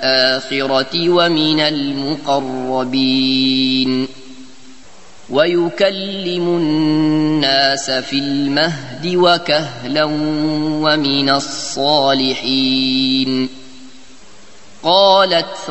الآخرة ومن المقربين ويكلم الناس في المهد وكهلا ومن الصالحين. قالت